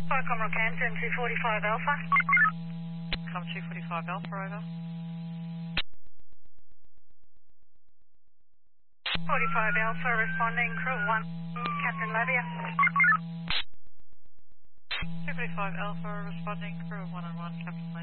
Comro Canton 245 Alpha. Com 245 Alpha, over. 45 Alpha responding, crew 1, Captain Labia. 245 Alpha responding, crew 1 on 1, Captain Lane.